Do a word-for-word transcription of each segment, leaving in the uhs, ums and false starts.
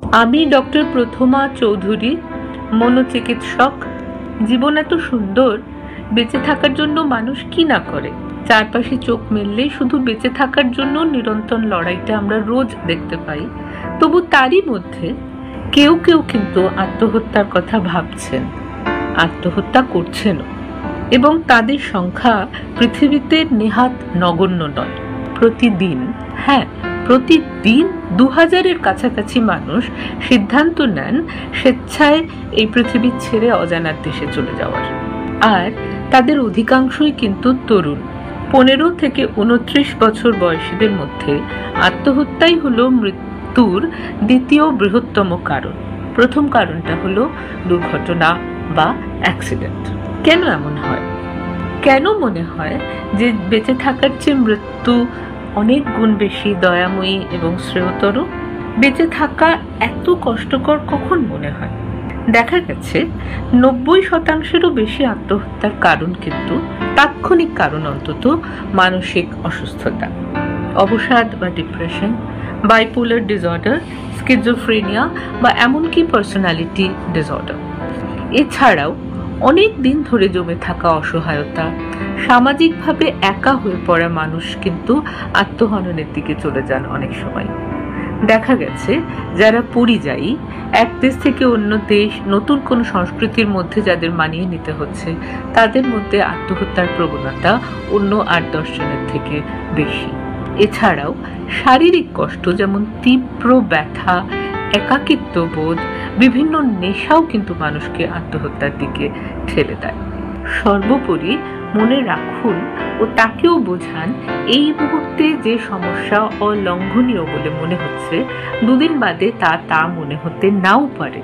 আমি ডক্টর প্রথমা চৌধুরী, মনোচিকিৎসক। জীবন এত সুন্দর, বেঁচে থাকার জন্য মানুষ কি না করে। চারপাশে চোখ মেললেই শুধু বেঁচে থাকার জন্য নিরন্তর লড়াইটা আমরা রোজ দেখতে পাই। তবু তারই মধ্যে কেউ কেউ কিন্তু আত্মহত্যার কথা ভাবছেন, আত্মহত্যা করছেন, এবং তাদের সংখ্যা পৃথিবীতে নেহাত নগণ্য নয়। প্রতিদিন, হ্যাঁ প্রতিদিন দু হাজারের কাছাকাছি মানুষ সিদ্ধান্ত নেন স্বেচ্ছায় এই পৃথিবী ছেড়ে অজানার দেশে চলে যাওয়ার। আর তাদের অধিকাংশই কিন্তু তরুণ। পনেরো থেকে উনত্রিশ বছর বয়সীদের মধ্যে আত্মহত্যাই হলো মৃত্যুর দ্বিতীয় বৃহত্তম কারণ। প্রথম কারণটা হলো দুর্ঘটনা বা অ্যাক্সিডেন্ট। কেন এমন হয়? কেন মনে হয় যে বেঁচে থাকার চেয়ে মৃত্যু অনেক গুণ বেশি দয়াময়ী এবং শ্রেয়তর? বেঁচে থাকা এত কষ্টকর কখন মনে হয়? দেখা গেছে নব্বই শতাংশেরও বেশি আত্মহত্যার কারণ কিন্তু তাৎক্ষণিক কারণ, অন্তত মানসিক অসুস্থতা, অবসাদ বা ডিপ্রেশন, বাইপোলার ডিসঅর্ডার, স্কিজোফ্রেনিয়া বা এমনকি পার্সোনালিটি ডিসঅর্ডার। এছাড়াও অনেক দিন ধরে জমে থাকা অসহায়তা, সামাজিকভাবে একা হয়ে পড়া মানুষ কিন্তু আত্মহননের দিকে চলে যান অনেক সময়। দেখা গেছে যারা পরিযায়ী, এক দেশ থেকে অন্য দেশ, নতুন কোনো সংস্কৃতির মধ্যে যাদের মানিয়ে নিতে হচ্ছে, তাদের মধ্যে আত্মহত্যার প্রবণতা অন্য আট দশ জনের থেকে বেশি। এছাড়াও শারীরিক কষ্ট, যেমন তীব্র ব্যথা, একাকিত্ব বোধ, বিভিন্ন নেশাও কিন্তু মানুষকে আত্মহত্যার দিকে ঠেলে দেয়। সর্বোপরি মনে রাখুন ও তাকেও বোঝান, এই মুহূর্তে যে সমস্যা অলঙ্ঘনীয় বলে মনে হচ্ছে, দুদিন বাদে তা তা মনে হতে নাও পারে।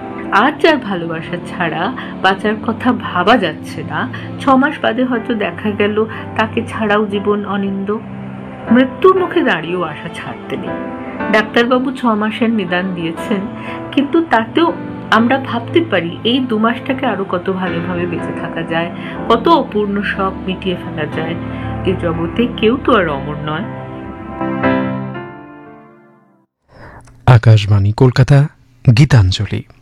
আজ যার ভালোবাসা ছাড়া বাঁচার কথা ভাবা যাচ্ছে না, ছ মাস বাদে হয়তো দেখা গেল তাকে ছাড়াও জীবন অনিন্দ। মৃত্যুর মুখে দাঁড়িয়েও আশা ছাড়তে নেই। ডাক্তারবাবু ছ মাসের নিদান দিয়েছেন, কিন্তু তাতেও আমরা ভাবতে পারি এই দু মাসটাকে আরো কত ভালোভাবে বেঁচে থাকা যায়, কত অপূর্ণ শখ মিটিয়ে ফেলা যায়। এই জগতে কেউ তো আর অমর নয়। আকাশবাণী কলকাতা, গীতাঞ্জলি।